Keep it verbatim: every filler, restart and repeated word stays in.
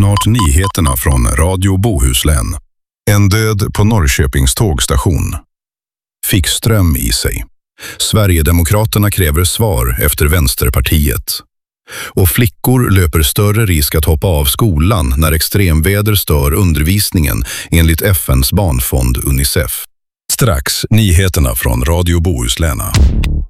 Snart nyheterna från Radio Bohuslän. En död på Norrköpings tågstation. Fick ström i sig. Sverigedemokraterna kräver svar efter Vänsterpartiet. Och flickor löper större risk att hoppa av skolan när extremväder stör undervisningen enligt F N:s barnfond Unicef. Strax nyheterna från Radio Bohuslän.